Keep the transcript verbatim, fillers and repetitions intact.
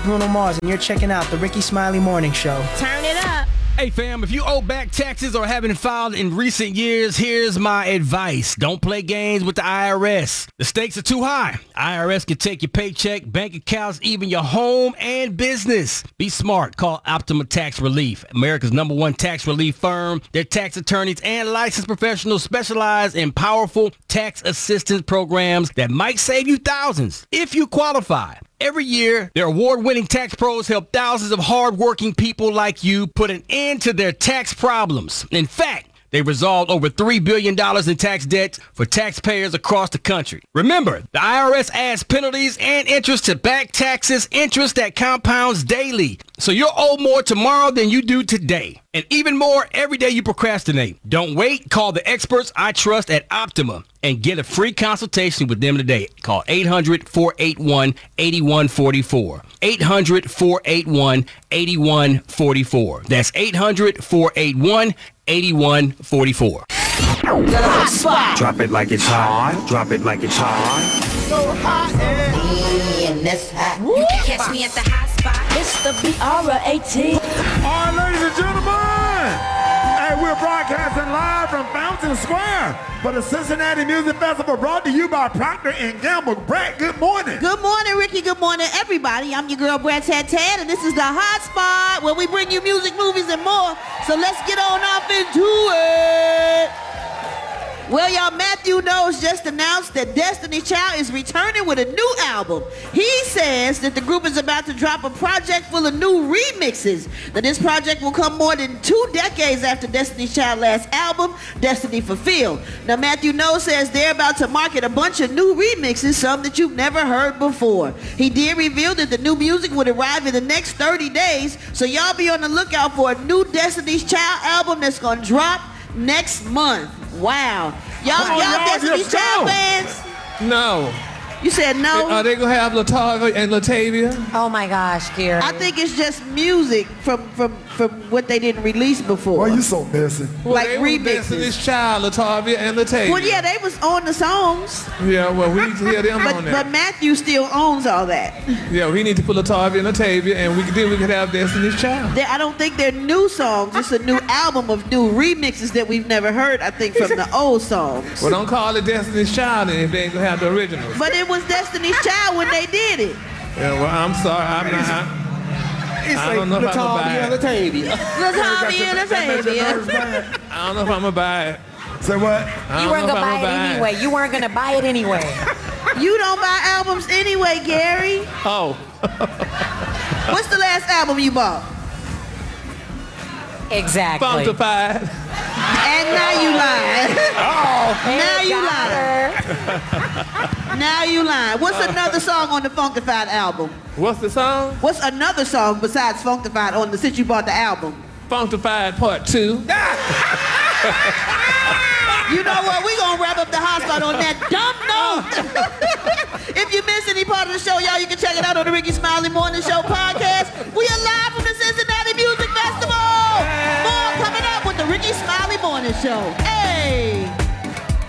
Bruno Mars, and you're checking out the Ricky Smiley Morning Show. Turn it up. Hey fam, if you owe back taxes or haven't filed in recent years, here's my advice. Don't play games with the I R S. The stakes are too high. I R S can take your paycheck, bank accounts, even your home and business. Be smart. Call Optima Tax Relief, America's number one tax relief firm. Their tax attorneys and licensed professionals specialize in powerful tax assistance programs that might save you thousands if you qualify. Every year, their award-winning tax pros help thousands of hard-working people like you put an end to their tax problems. In fact, they resolved over three billion dollars in tax debts for taxpayers across the country. Remember, the I R S adds penalties and interest to back taxes, interest that compounds daily. So you'll owe more tomorrow than you do today. And even more every day you procrastinate. Don't wait. Call the experts I trust at Optima and get a free consultation with them today. Call eight hundred, four eight one, eight one four four. eight hundred, four eight one, eight one four four. That's eight hundred, four eight one, eight one four four. Hot spot. Drop it like it's hot. Drop it like it's hot. So hot and, and that's hot. You can catch me at the hot spot. It's the B R A T. All right, ladies and gentlemen. Hey, we're broadcasting live from Fountain Square for the Cincinnati Music Festival, brought to you by Procter and Gamble. Brett, good morning. Good morning, Ricky. Good morning, everybody. I'm your girl, Brett Tad Tad, and this is the Hot Spot, where we bring you music, movies, and more. So let's get on off into it. Well, y'all, Matthew Knowles just announced that Destiny Child is returning with a new album. He says that the group is about to drop a project full of new remixes. That this project will come more than two decades after Destiny Child's last album, Destiny Fulfilled. Now, Matthew Knowles says they're about to market a bunch of new remixes, some that you've never heard before. He did reveal that the new music would arrive in the next thirty days, so y'all be on the lookout for a new Destiny's Child album that's gonna drop next month. Wow. Y'all, Oh, y'all y'all Destiny's just Child go. fans? No. You said no? Are they going to have Latavia and Latavia? Oh my gosh, Gary. I think it's just music from, from, from what they didn't release before. Why you so messy? Well, Like they were remixes. Destiny's Child, Latavia and Latavia. Well, yeah, they was on the songs, Yeah, well, we need to hear them but, on but that. Matthew still owns all that. Yeah, we need to put Latavia and Latavia, and we could, then we could have Destiny's Child. They, I don't think they're new songs. It's a new album of new remixes that we've never heard, I think, from the old songs. Well, don't call it Destiny's Child then if they ain't going to have the originals. But it was Destiny's Child when they did it. Yeah, well, I'm sorry. I'm not. I, I don't know if I'm going to buy it. Latavia and Latavia. I don't know if I'm going to buy it. Say what? I You don't weren't know gonna if buy I'm it gonna anyway. You weren't gonna buy it anyway. You don't buy albums anyway, Gary. Oh. What's the last album you bought? Exactly. Funkified. And now you lying. Oh. Now you Got lying. her. Now you lying. What's another song on the Funkified album? What's the song? What's another song besides Funkified on the since you bought the album? Funkified Part two. You know what? We're going to wrap up the hot spot on that dumb note. If you missed any part of the show, y'all, you can check it out on the Ricky Smiley Morning Show podcast. We are live from the Cincinnati Music Festival. More coming up with the Ricky Smiley Morning Show.